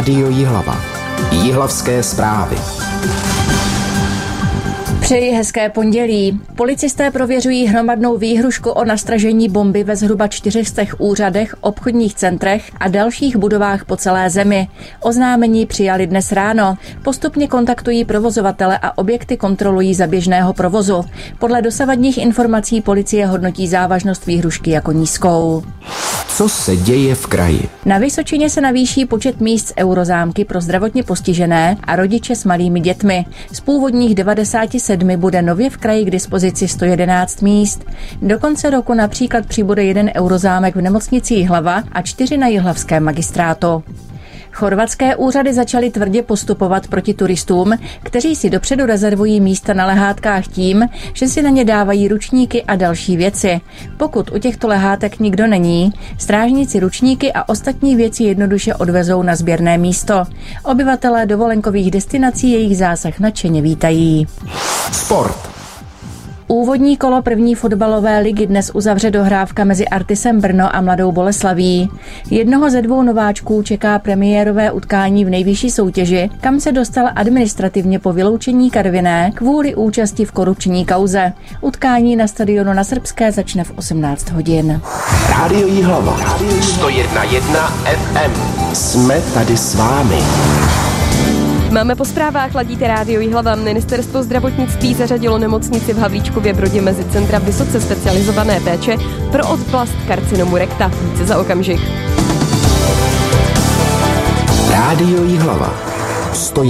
Rádio Jihlava. Jihlavské zprávy. Přeji hezké pondělí. Policisté prověřují hromadnou výhrušku o nastražení bomby ve zhruba 400 úřadech, obchodních centrech a dalších budovách po celé zemi. Oznámení přijali dnes ráno. Postupně kontaktují provozovatele a objekty kontrolují za běžného provozu. Podle dosavadních informací policie hodnotí závažnost výhrušky jako nízkou. Co se děje v kraji? Na Vysočině se navýší počet míst z eurozámky pro zdravotně postižené a rodiče s malými dětmi. Z původních 97 bude nově v kraji k dispozici 111 míst. Do konce roku například přibude 1 eurozámek v nemocnici Jihlava a 4 na jihlavském magistrátu. Chorvatské úřady začaly tvrdě postupovat proti turistům, kteří si dopředu rezervují místa na lehátkách tím, že si na ně dávají ručníky a další věci. Pokud u těchto lehátek nikdo není, strážníci ručníky a ostatní věci jednoduše odvezou na sběrné místo. Obyvatelé dovolenkových destinací jejich zásah nadšeně vítají. Sport. Úvodní kolo první fotbalové ligy dnes uzavře dohrávka mezi Artisem Brno a Mladou Boleslaví. Jednoho ze 2 nováčků čeká premiérové utkání v nejvyšší soutěži, kam se dostal administrativně po vyloučení Karviné kvůli účasti v korupční kauze. Utkání na stadionu na Srbské začne v 18 hodin. Rádio Jihlava. 101,1 FM. Jsme tady s vámi. Máme po zprávách, ladíte Rádio Jihlava. Ministerstvo zdravotnictví zařadilo nemocnici v Havlíčkově Brodě mezi centra vysoce specializované péče pro oblast karcinomu rekta. Více za okamžik. Rádio Jihlava. 101,1